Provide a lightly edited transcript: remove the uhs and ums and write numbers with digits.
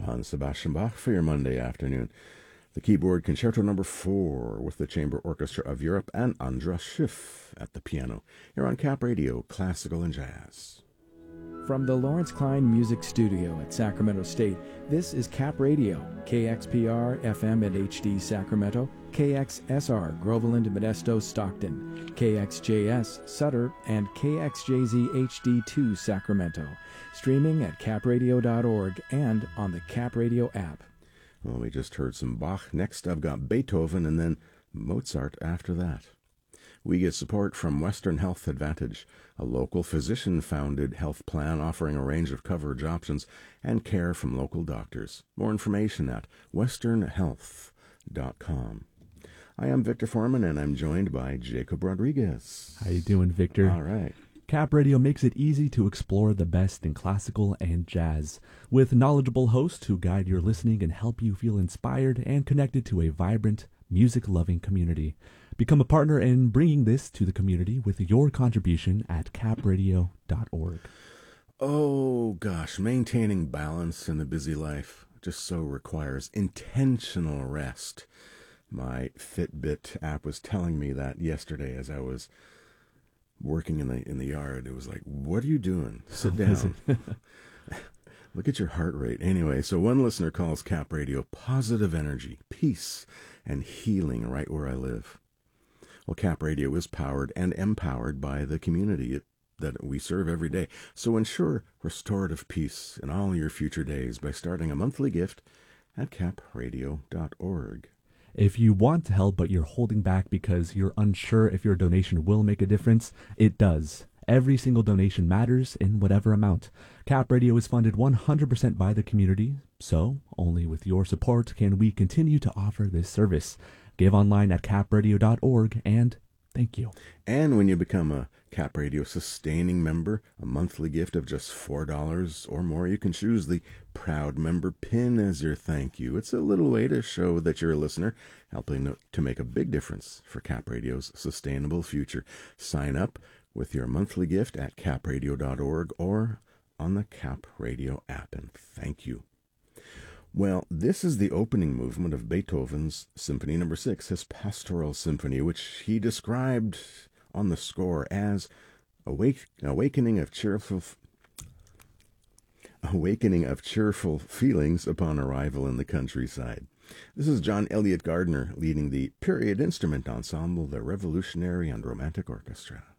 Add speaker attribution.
Speaker 1: Johann Sebastian Bach for your Monday afternoon. The keyboard Concerto No. 4 with the Chamber Orchestra of Europe and Andras Schiff at the piano. Here on Cap Radio, Classical and Jazz.
Speaker 2: From the Lawrence Klein Music Studio at Sacramento State, this is Cap Radio, KXPR FM and HD Sacramento, KXSR Groveland, Modesto, Stockton, KXJS Sutter, and KXJZ HD2 Sacramento. Streaming at capradio.org and on the Cap Radio app.
Speaker 1: Well, we just heard some Bach. Next, I've got Beethoven and then Mozart after that. We get support from Western Health Advantage, a local physician-founded health plan offering a range of coverage options and care from local doctors. More information at westernhealth.com. I am Victor Foreman, and I'm joined by Jacob Rodriguez.
Speaker 3: How you doing, Victor?
Speaker 1: All right.
Speaker 3: Cap Radio makes it easy to explore the best in classical and jazz, with knowledgeable hosts who guide your listening and help you feel inspired and connected to a vibrant, music-loving community. Become a partner in bringing this to the community with your contribution at capradio.org.
Speaker 1: Oh, gosh, maintaining balance in a busy life just so requires intentional rest. My Fitbit app was telling me that yesterday as I was working in the yard. It was like, what are you doing? Sit down. Look at your heart rate. Anyway, so one listener calls Cap Radio positive energy, peace, and healing right where I live. Well, Cap Radio is powered and empowered by the community that we serve every day. So ensure restorative peace in all your future days by starting a monthly gift at capradio.org.
Speaker 3: If you want to help but you're holding back because you're unsure if your donation will make a difference, it does. Every single donation matters in whatever amount. Cap Radio is funded 100% by the community, so only with your support can we continue to offer this service. Give online at capradio.org, and thank you.
Speaker 1: And when you become a Cap Radio sustaining member, a monthly gift of just $4 or more, you can choose the Proud Member pin as your thank you. It's a little way to show that you're a listener, helping to make a big difference for Cap Radio's sustainable future. Sign up with your monthly gift at capradio.org or on the Cap Radio app, and thank you. Well, this is the opening movement of Beethoven's Symphony No. 6, his Pastoral Symphony, which he described on the score as awakening of cheerful feelings upon arrival in the countryside. This is John Elliott Gardner leading the period instrument ensemble, the Revolutionary and Romantic Orchestra.